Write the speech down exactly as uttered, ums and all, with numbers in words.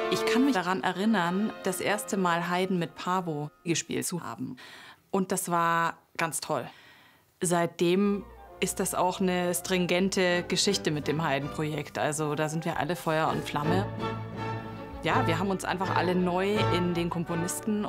Ich kann mich daran erinnern, das erste Mal Haydn mit Paavo gespielt zu haben. Und das war ganz toll. Seitdem ist das auch eine stringente Geschichte mit dem Haydn-Projekt. Also da sind wir alle Feuer und Flamme. Ja, wir haben uns einfach alle neu in den Komponisten